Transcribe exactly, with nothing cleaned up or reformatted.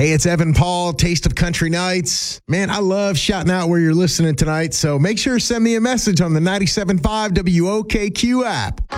Hey, it's Evan Paul, Taste of Country Nights. Man, I love shouting out where you're listening tonight, so make sure to send me a message on the ninety-seven point five W O K Q app.